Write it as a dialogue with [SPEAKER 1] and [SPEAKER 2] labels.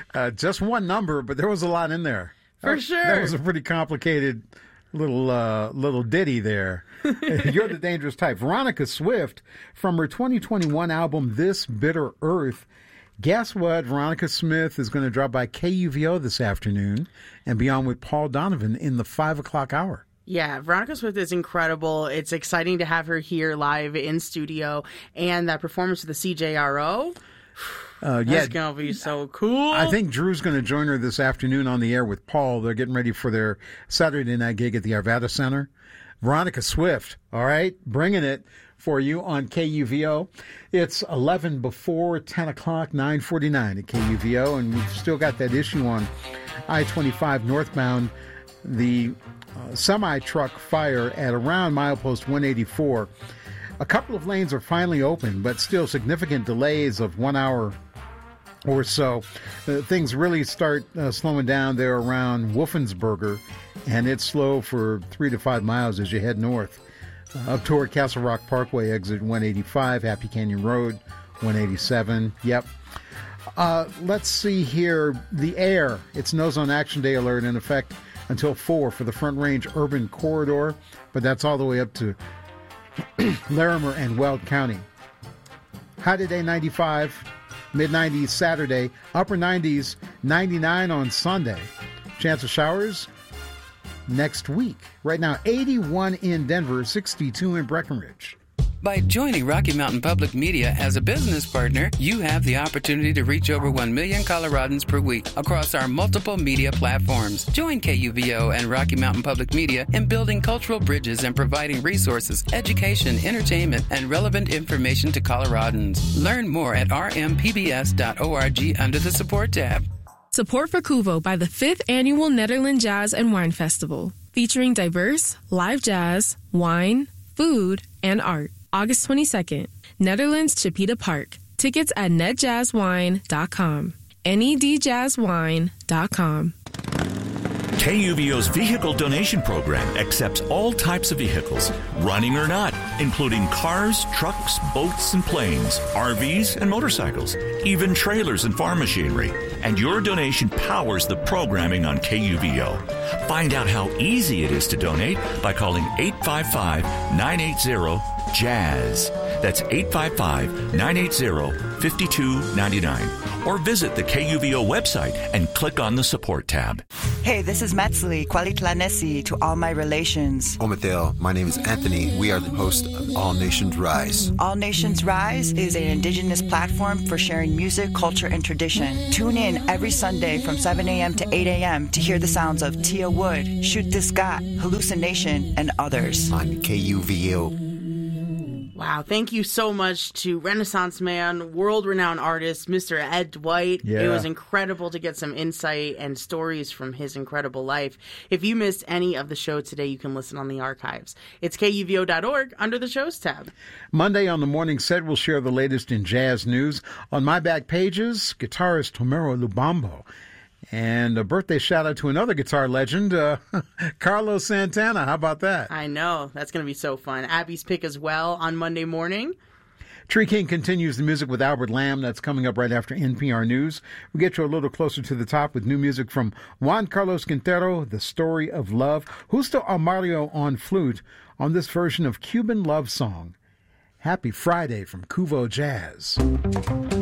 [SPEAKER 1] Just one number, but there was a lot in there.
[SPEAKER 2] For sure.
[SPEAKER 1] That was a pretty complicated little ditty there. You're the Dangerous Type. Veronica Swift from her 2021 album, This Bitter Earth. Guess what? Veronica Smith is going to drop by KUVO this afternoon and be on with Paul Donovan in the 5 o'clock hour.
[SPEAKER 2] Yeah, Veronica Swift is incredible. It's exciting to have her here live in studio, and that performance of the CJRO. That's going to be so cool.
[SPEAKER 1] I think Drew's going to join her this afternoon on the air with Paul. They're getting ready for their Saturday night gig at the Arvada Center. Veronica Swift, all right, bringing it for you on KUVO. It's 11 before 10 o'clock, 9:49 at KUVO, and we've still got that issue on I-25 northbound, the semi-truck fire at around milepost 184. A couple of lanes are finally open, but still significant delays of 1 hour or so. Things really start slowing down there around Wolfensberger, and it's slow for 3 to 5 miles as you head north. Up toward Castle Rock Parkway, exit 185, Happy Canyon Road, 187. Yep. Let's see here. The air. It's No Zone Action Day alert in effect until 4 for the Front Range Urban Corridor, but that's all the way up to Larimer and Weld County. High today, 95. Mid-90s Saturday. Upper 90s, 99 on Sunday. Chance of showers next week. Right now, 81 in Denver, 62 in Breckenridge.
[SPEAKER 3] By joining Rocky Mountain Public Media as a business partner, you have the opportunity to reach over 1 million Coloradans per week across our multiple media platforms. Join KUVO and Rocky Mountain Public Media in building cultural bridges and providing resources, education, entertainment, and relevant information to Coloradans. Learn more at rmpbs.org under the Support tab.
[SPEAKER 4] Support for Cuvo by the 5th Annual Netherlands Jazz and Wine Festival, featuring diverse live jazz, wine, food, and art. August 22nd, Netherlands Chipeta Park. Tickets at netjazzwine.com. nedjazzwine.com.
[SPEAKER 5] KUVO's vehicle donation program accepts all types of vehicles, running or not, including cars, trucks, boats, and planes, RVs, and motorcycles, even trailers and farm machinery. And your donation powers the programming on KUVO. Find out how easy it is to donate by calling 855-980-JAZZ. That's 855-980-5299. Or visit the KUVO website and click on the Support tab.
[SPEAKER 6] Hey, this is Metzli, Kwalitlanesi to all my relations.
[SPEAKER 7] Omathel, my name is Anthony. We are the host of All Nations Rise.
[SPEAKER 6] All Nations Rise is an indigenous platform for sharing music, culture, and tradition. Tune in every Sunday from 7 a.m. to 8 a.m. to hear the sounds of Tia Wood, Shoot This Got, Hallucination, and others.
[SPEAKER 7] On KUVO.
[SPEAKER 2] Wow, thank you so much to Renaissance man, world-renowned artist, Mr. Ed Dwight.
[SPEAKER 1] Yeah.
[SPEAKER 2] It was incredible to get some insight and stories from his incredible life. If you missed any of the show today, you can listen on the archives. It's KUVO.org under the Shows tab.
[SPEAKER 1] Monday on the Morning Set, we'll share the latest in jazz news. On my back pages, guitarist Homero Lubambo. And a birthday shout-out to another guitar legend, Carlos Santana. How about that?
[SPEAKER 2] I know. That's going to be so fun. Abby's Pick as well on Monday morning.
[SPEAKER 1] Tree King continues the music with Albert Lamb. That's coming up right after NPR News. We'll get you a little closer to the top with new music from Juan Carlos Quintero, The Story of Love. Justo Amario on flute on this version of Cuban Love Song. Happy Friday from Cuvo Jazz.